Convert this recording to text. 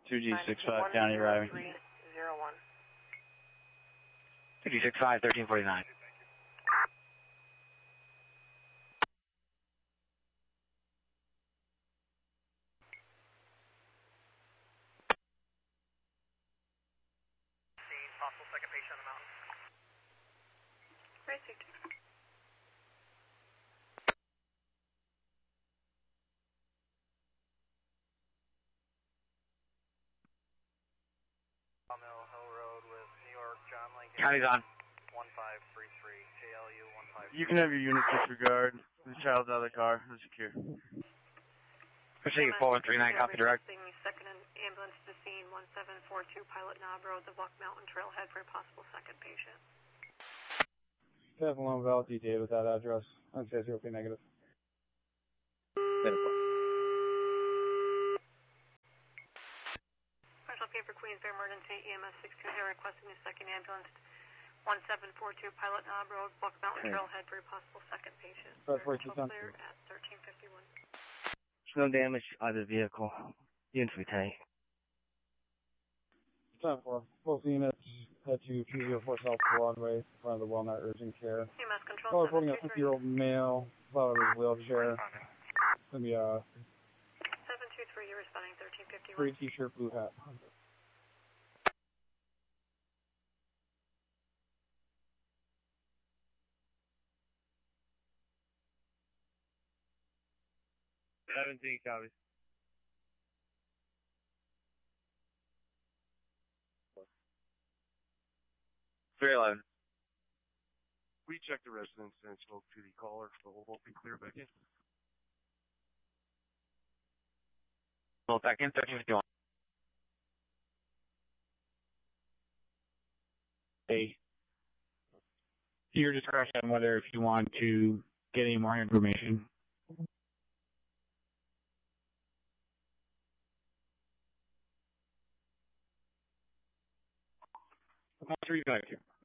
2G65 County arriving. 301. 2G65, 1349. Possible second patient on the mountain. Received. Mill Hill Road with New York, John Lincoln. County's on. 1533, JLU 15. You can have your unit disregard. The child's out of the car. They're secure. Proceed 4139, copy direct. Second ambulance to scene 1742 Pilot Knob Road, the Buck Mountain Trailhead for a possible second patient. 7-1 Validity data with that address. I'd say 0P negative. Special P for Queensbury Emergency EMS 620 requesting a second ambulance 1742 Pilot Knob Road, Buck Mountain Trailhead for a possible second patient. Clear at 1351. No damage to either vehicle. Units retain. 10-4. Both units head to 204 South Broadway in front of the Walnut Urgent Care. EMS control. Call reporting a 50-year-old male, fell out of his wheelchair. It's going to be a 723, you're responding 1351. gray t-shirt, blue hat. Copies. Three 11. We checked the residence and spoke to the caller, so we'll both be clear back in. Both back in 1351. Hey, your discretion on whether if you want to get any more information. I'll read back to you.